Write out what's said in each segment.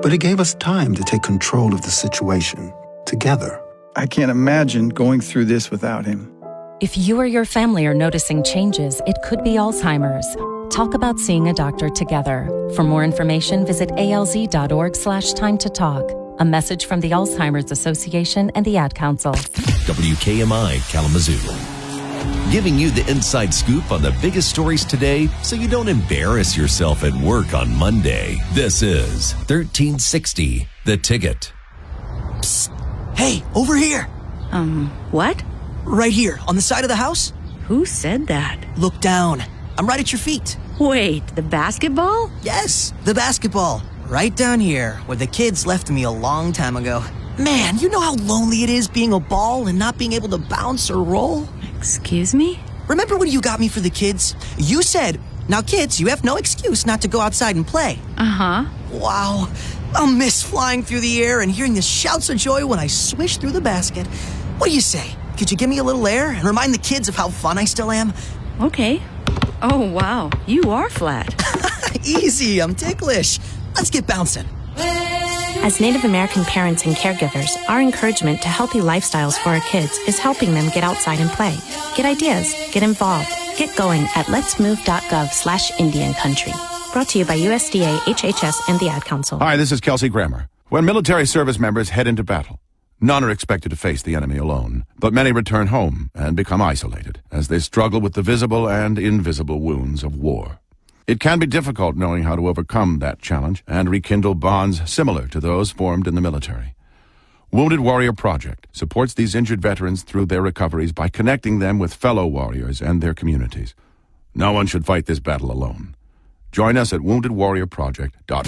But it gave us time to take control of the situation together. I can't imagine going through this without him. If you or your family are noticing changes, it could be Alzheimer's. Talk about seeing a doctor together. For more information, visit alz.org/time to talk. A message from the Alzheimer's Association and the Ad Council. WKMI Kalamazoo. Giving you the inside scoop on the biggest stories today so you don't embarrass yourself at work on Monday. This is 1360 The Ticket. Psst. Hey, over here. What? Right here, on the side of the house. Who said that? Look down. I'm right at your feet. Wait, the basketball? Yes, the basketball. Right down here, where the kids left me a long time ago. Man, you know how lonely it is being a ball and not being able to bounce or roll? Excuse me? Remember when you got me for the kids? You said, now kids, you have no excuse not to go outside and play. Uh-huh. Wow. I'll miss flying through the air and hearing the shouts of joy when I swish through the basket. What do you say? Could you give me a little air and remind the kids of how fun I still am? Okay. Oh, wow. You are flat. Easy, I'm ticklish. Let's get bouncing. As Native American parents and caregivers, our encouragement to healthy lifestyles for our kids is helping them get outside and play. Get ideas, get involved, get going at letsmove.gov/Indian Country. Brought to you by USDA, HHS, and the Ad Council. Hi, this is Kelsey Grammer. When military service members head into battle, none are expected to face the enemy alone, but many return home and become isolated as they struggle with the visible and invisible wounds of war. It can be difficult knowing how to overcome that challenge and rekindle bonds similar to those formed in the military. Wounded Warrior Project supports these injured veterans through their recoveries by connecting them with fellow warriors and their communities. No one should fight this battle alone. Join us at woundedwarriorproject.org.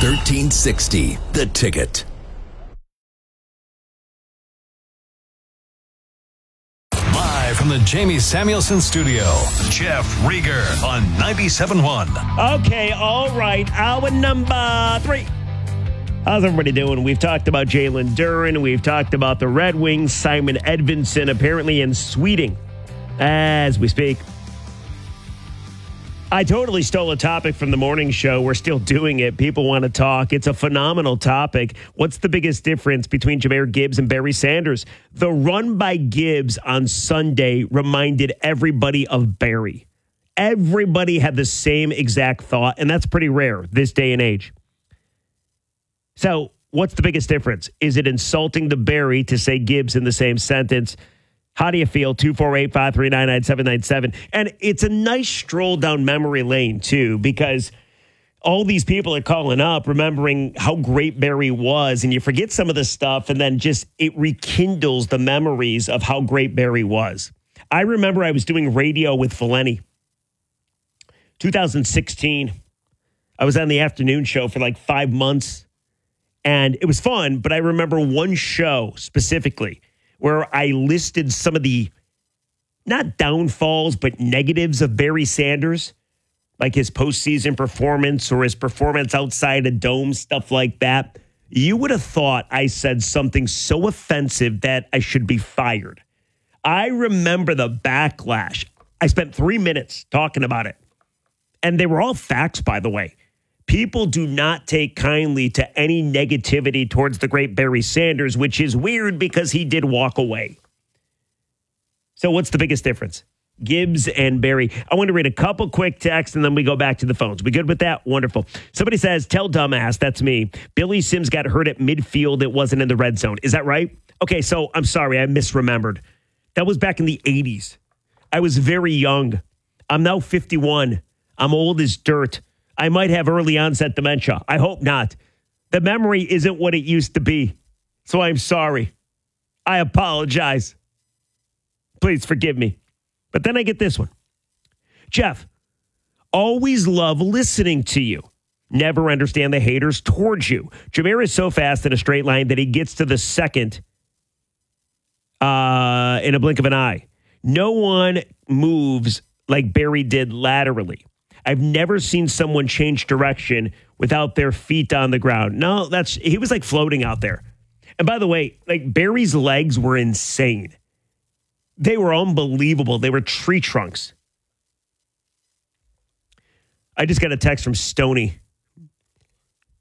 1360 The Ticket. From the Jamie Samuelson Studio, Jeff Rieger on 97.1. Okay, all right. Hour number 3. How's everybody doing? We've talked about Jalen Duren. We've talked about the Red Wings. Simon Edvinsson apparently in Sweeting as we speak. I totally stole a topic from the morning show. We're still doing it. People want to talk. It's a phenomenal topic. What's the biggest difference between Jahmyr Gibbs and Barry Sanders? The run by Gibbs on Sunday reminded everybody of Barry. Everybody had the same exact thought, and that's pretty rare this day and age. So what's the biggest difference? Is it insulting to Barry to say Gibbs in the same sentence? How do you feel? 248-539-9797. And it's a nice stroll down memory lane, too, because all these people are calling up, remembering how great Barry was, and you forget some of the stuff, and then just it rekindles the memories of how great Barry was. I remember I was doing radio with Valeni. 2016. I was on the afternoon show for like 5 months, and it was fun, but I remember one show specifically where I listed some of the, not downfalls, but negatives of Barry Sanders, like his postseason performance or his performance outside a dome, stuff like that. You would have thought I said something so offensive that I should be fired. I remember the backlash. I spent 3 minutes talking about it. And they were all facts, by the way. People do not take kindly to any negativity towards the great Barry Sanders, which is weird because he did walk away. So what's the biggest difference? Gibbs and Barry. I want to read a couple quick texts and then we go back to the phones. We good with that? Wonderful. Somebody says, tell dumbass, that's me. Billy Sims got hurt at midfield. It wasn't in the red zone. Is that right? Okay, so I'm sorry. I misremembered. That was back in the 80s. I was very young. I'm now 51. I'm old as dirt. I might have early onset dementia. I hope not. The memory isn't what it used to be. So I'm sorry. I apologize. Please forgive me. But then I get this one. Jeff, always love listening to you. Never understand the haters towards you. Jahmyr is so fast in a straight line that he gets to the second in a blink of an eye. No one moves like Barry did laterally. I've never seen someone change direction without their feet on the ground. No, he was like floating out there. And by the way, like Barry's legs were insane. They were unbelievable. They were tree trunks. I just got a text from Stoney.